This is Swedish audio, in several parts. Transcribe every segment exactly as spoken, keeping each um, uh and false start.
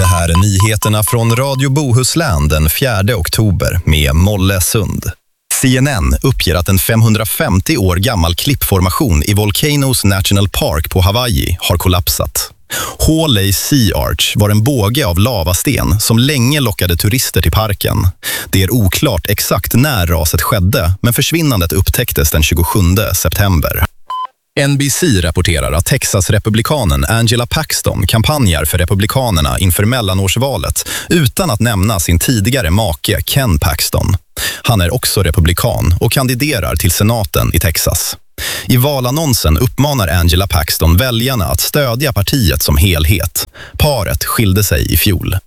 Det här är nyheterna från Radio Bohuslän den fjärde oktober med Molle Sund. C N N uppger att en femhundrafemtio år gammal klippformation i Volcanoes National Park på Hawaii har kollapsat. Hawley Sea Arch var en båge av lavasten som länge lockade turister till parken. Det är oklart exakt när raset skedde, men försvinnandet upptäcktes den tjugosjunde september. N B C rapporterar att Texas-republikanen Angela Paxton kampanjar för republikanerna inför mellanårsvalet utan att nämna sin tidigare make Ken Paxton. Han är också republikan och kandiderar till senaten i Texas. I valannonsen uppmanar Angela Paxton väljarna att stödja partiet som helhet. Paret skilde sig i fjol.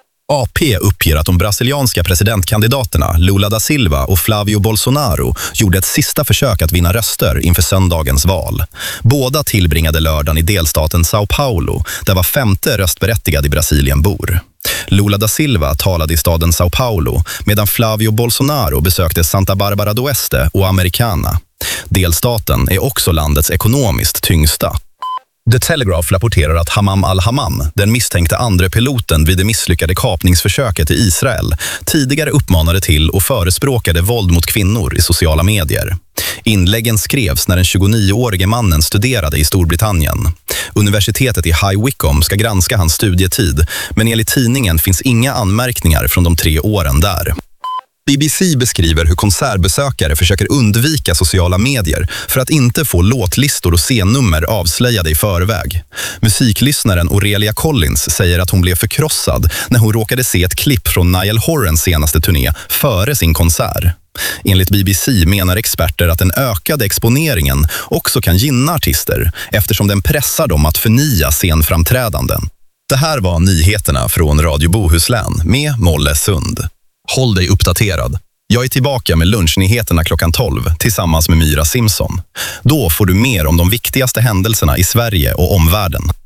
A P uppger att de brasilianska presidentkandidaterna Lula da Silva och Flavio Bolsonaro gjorde ett sista försök att vinna röster inför söndagens val. Båda tillbringade lördagen i delstaten São Paulo, där var femte röstberättigad i Brasilien bor. Lula da Silva talade i staden São Paulo, medan Flavio Bolsonaro besökte Santa Bárbara do Oeste och Americana. Delstaten är också landets ekonomiskt tyngsta. The Telegraph rapporterar att Hammam al-Hammam, den misstänkte andra piloten vid det misslyckade kapningsförsöket i Israel, tidigare uppmanade till och förespråkade våld mot kvinnor i sociala medier. Inläggen skrevs när den tjugonioårige mannen studerade i Storbritannien. Universitetet i High Wycombe ska granska hans studietid, men enligt tidningen finns inga anmärkningar från de tre åren där. B B C beskriver hur konsertbesökare försöker undvika sociala medier för att inte få låtlistor och scennummer avslöjade i förväg. Musiklyssnaren Aurelia Collins säger att hon blev förkrossad när hon råkade se ett klipp från Niall Horans senaste turné före sin konsert. Enligt B B C menar experter att den ökade exponeringen också kan gynna artister eftersom den pressar dem att förnya scenframträdanden. Det här var nyheterna från Radio Bohuslän med Molle Sund. Håll dig uppdaterad. Jag är tillbaka med lunchnyheterna klockan tolv tillsammans med Myra Simpson. Då får du mer om de viktigaste händelserna i Sverige och omvärlden.